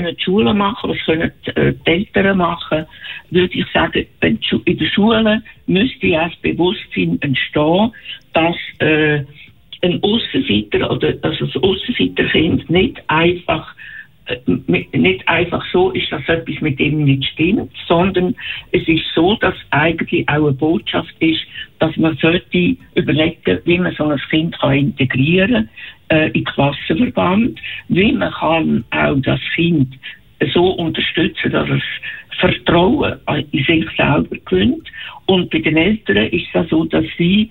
können die Schulen machen, was können die Eltern machen, würde ich sagen, in der Schule müsste ja das Bewusstsein entstehen, dass ein Aussenseiter oder also das Aussenseiterkind nicht einfach so ist, dass etwas mit ihm nicht stimmt, sondern es ist so, dass eigentlich auch eine Botschaft ist, dass man sollte überlegen, wie man so ein Kind kann integrieren in den Klassenverband, wie man kann auch das Kind so unterstützen, dass es Vertrauen in sich selber gewinnt. Und bei den Eltern ist es so, dass sie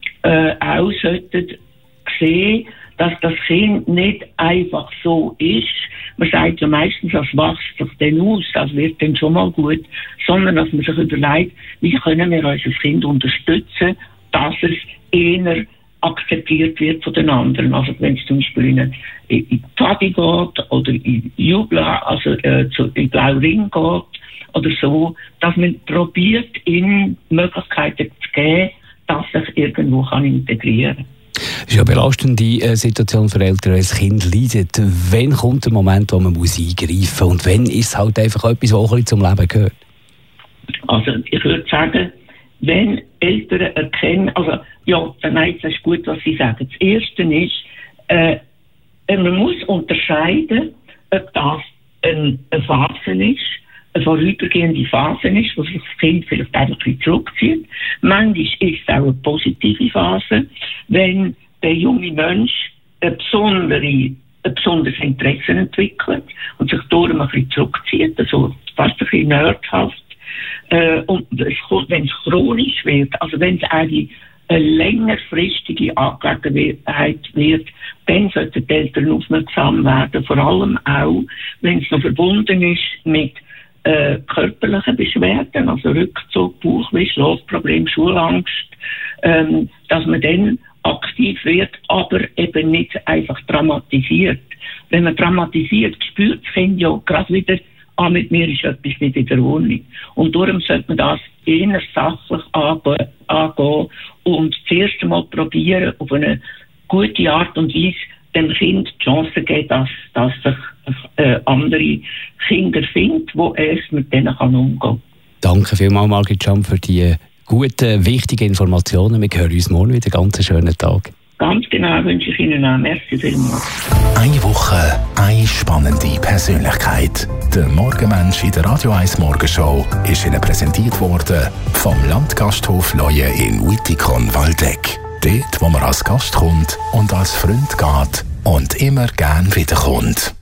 auch sollten sehen, dass das Kind nicht einfach so ist. Man sagt ja meistens, das wächst sich dann aus, das wird dann schon mal gut, sondern dass man sich überlegt, wie können wir unser Kind unterstützen, dass es eher akzeptiert wird von den anderen. Also wenn es zum Beispiel in die Pfadi geht oder in Jubla, also in Blau-Ring geht oder so, dass man probiert, ihnen Möglichkeiten zu geben, dass sich irgendwo kann integrieren kann. Es ist ja eine belastende Situation für Eltern, wenn das Kind leidet. Wann kommt der Moment, wo man eingreifen muss? Und wann ist es halt einfach etwas, was auch ein bisschen zum Leben gehört? Also ich würde sagen, wenn Eltern erkennen, also ja, nein, das ist gut, was Sie sagen. Das Erste ist, man muss unterscheiden, ob das eine Phase ist, eine vorübergehende Phase ist, wo sich das Kind vielleicht einfach ein bisschen zurückzieht. Manchmal ist es auch eine positive Phase, wenn der junge Mensch ein besonderes Interesse entwickelt und sich darum ein bisschen zurückzieht, also fast ein bisschen nerdhaft. Und wenn es chronisch wird, also wenn es eigentlich eine längerfristige Angelegenheit wird, dann sollten die Eltern aufmerksam werden, vor allem auch, wenn es noch verbunden ist mit körperlichen Beschwerden, also Rückzug, Bauchweh, Schlafproblem, Schulangst, dass man dann aktiv wird, aber eben nicht einfach dramatisiert. Wenn man dramatisiert, spürt das Kind ja gerade wieder, mit mir ist etwas nicht in der Ordnung. Und darum sollte man das eher sachlich angehen und das erste Mal probieren, auf eine gute Art und Weise dem Kind die Chance geben, dass sich andere Kinder findet, die erst mit denen umgehen kann. Danke vielmals, Margit Schramm, für die guten, wichtigen Informationen. Wir hören uns morgen wieder. Ganz einen schönen Tag. Ganz genau, wünsche ich Ihnen auch. Merci vielmals. Eine Woche, eine spannende Persönlichkeit. Der Morgenmensch in der Radio 1 Morgenshow ist Ihnen präsentiert worden vom Landgasthof Leue in Wittikon-Waldeck. Dort, wo man als Gast kommt und als Freund geht und immer gern wiederkommt.